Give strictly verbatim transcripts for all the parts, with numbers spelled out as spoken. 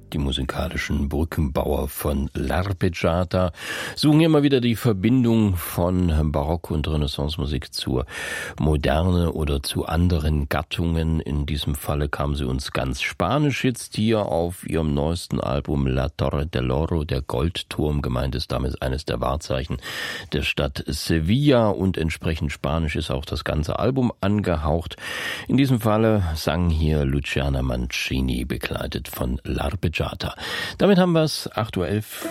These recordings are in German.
Die musikalischen Brückenbauer von L'Arpeggiata suchen immer wieder die Verbindung von Barock- und Renaissancemusik zur Moderne oder zu anderen Gattungen. In diesem Falle kamen sie uns ganz spanisch jetzt hier auf ihrem neuesten Album La Torre del Oro, der Goldturm. Gemeint ist damit eines der Wahrzeichen der Stadt Sevilla und entsprechend spanisch ist auch das ganze Album angehaucht. In diesem Falle sang hier Luciana Mancini, begleitet von L'Arpeggiata. Damit haben wir es, acht Uhr elf.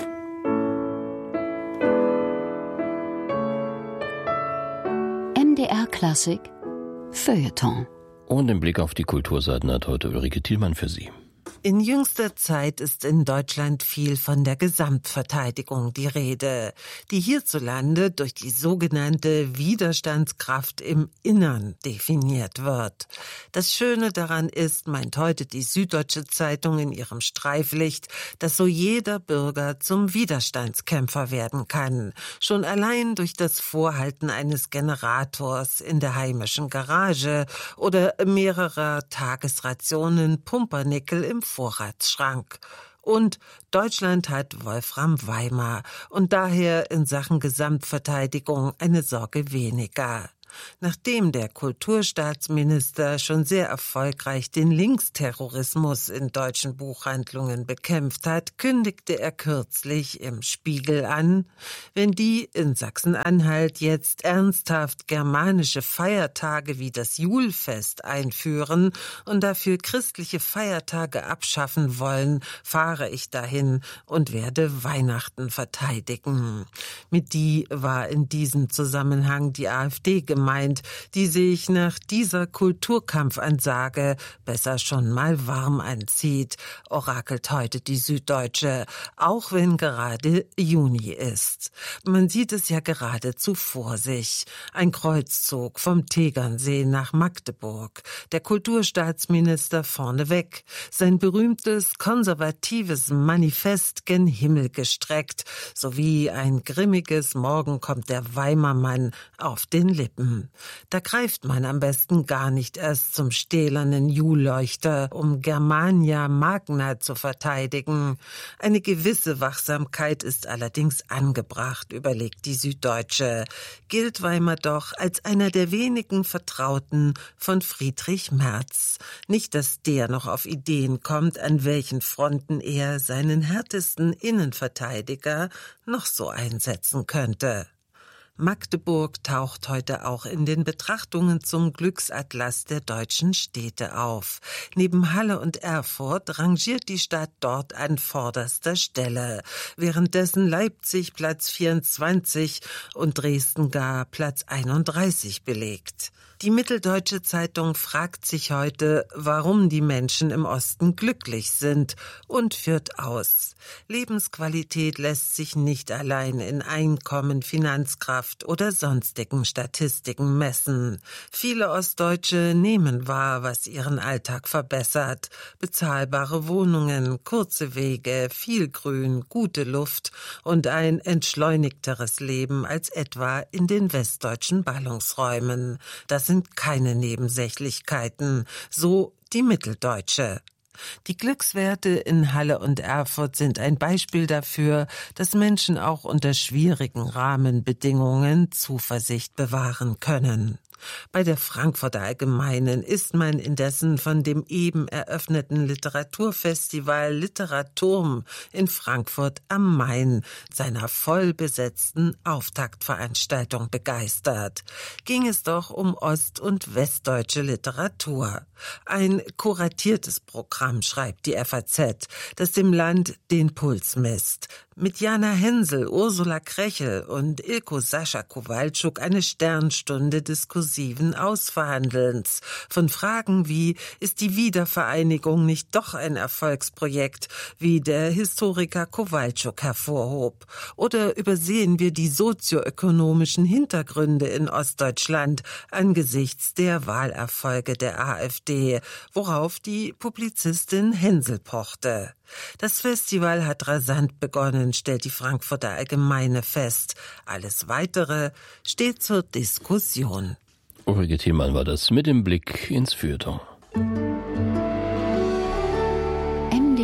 M D R Klassik Feuilleton. Und den Blick auf die Kulturseiten hat heute Ulrike Thielmann für Sie. In jüngster Zeit ist in Deutschland viel von der Gesamtverteidigung die Rede, die hierzulande durch die sogenannte Widerstandskraft im Innern definiert wird. Das Schöne daran ist, meint heute die Süddeutsche Zeitung in ihrem Streiflicht, dass so jeder Bürger zum Widerstandskämpfer werden kann, schon allein durch das Vorhalten eines Generators in der heimischen Garage oder mehrerer Tagesrationen Pumpernickel im Vorratsschrank. Und Deutschland hat Wolfram Weimar und daher in Sachen Gesamtverteidigung eine Sorge weniger. Nachdem der Kulturstaatsminister schon sehr erfolgreich den Linksterrorismus in deutschen Buchhandlungen bekämpft hat, kündigte er kürzlich im Spiegel an, wenn die in Sachsen-Anhalt jetzt ernsthaft germanische Feiertage wie das Julfest einführen und dafür christliche Feiertage abschaffen wollen, fahre ich dahin und werde Weihnachten verteidigen. Mit die war in diesem Zusammenhang die AfD gemeint. Meint, die sich nach dieser Kulturkampfansage besser schon mal warm anzieht, orakelt heute die Süddeutsche, auch wenn gerade Juni ist. Man sieht es ja geradezu vor sich. Ein Kreuzzug vom Tegernsee nach Magdeburg, der Kulturstaatsminister vorneweg, sein berühmtes konservatives Manifest gen Himmel gestreckt, sowie ein grimmiges Morgen kommt der Weimarmann auf den Lippen. Da greift man am besten gar nicht erst zum stählernen Julleuchter, um Germania Magna zu verteidigen. Eine gewisse Wachsamkeit ist allerdings angebracht, überlegt die Süddeutsche. Gilt Weimar doch als einer der wenigen Vertrauten von Friedrich Merz. Nicht, dass der noch auf Ideen kommt, an welchen Fronten er seinen härtesten Innenverteidiger noch so einsetzen könnte. Magdeburg taucht heute auch in den Betrachtungen zum Glücksatlas der deutschen Städte auf. Neben Halle und Erfurt rangiert die Stadt dort an vorderster Stelle, währenddessen Leipzig Platz vierundzwanzig und Dresden gar Platz einunddreißig belegt. Die Mitteldeutsche Zeitung fragt sich heute, warum die Menschen im Osten glücklich sind und führt aus: Lebensqualität lässt sich nicht allein in Einkommen, Finanzkraft oder sonstigen Statistiken messen. Viele Ostdeutsche nehmen wahr, was ihren Alltag verbessert. Bezahlbare Wohnungen, kurze Wege, viel Grün, gute Luft und ein entschleunigteres Leben als etwa in den westdeutschen Ballungsräumen. Das sind keine Nebensächlichkeiten, so die Mitteldeutsche. Die Glückswerte in Halle und Erfurt sind ein Beispiel dafür, dass Menschen auch unter schwierigen Rahmenbedingungen Zuversicht bewahren können. Bei der Frankfurter Allgemeinen ist man indessen von dem eben eröffneten Literaturfestival Literaturm in Frankfurt am Main, seiner vollbesetzten Auftaktveranstaltung, begeistert. Ging es doch um ost- und westdeutsche Literatur. Ein kuratiertes Programm, schreibt die F A Z, das dem Land den Puls misst. Mit Jana Hensel, Ursula Krechel und Ilko Sascha Kowalczuk eine Sternstunde diskursiven Ausverhandelns von Fragen wie: Ist die Wiedervereinigung nicht doch ein Erfolgsprojekt, wie der Historiker Kowalczuk hervorhob? Oder übersehen wir die sozioökonomischen Hintergründe in Ostdeutschland angesichts der Wahlerfolge der AfD, worauf die Publizistin Hensel pochte? Das Festival hat rasant begonnen, stellt die Frankfurter Allgemeine fest. Alles Weitere steht zur Diskussion. Ulrike Thielmann war das mit dem Blick ins Feuilleton. M D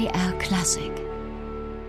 M D R Klassik